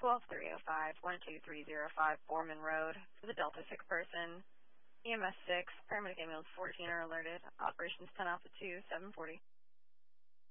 12305 Foreman Road for the Delta 6 person. EMS 6, paramedic ambulance 14 are alerted. Operations 10 Alpha 2, 740.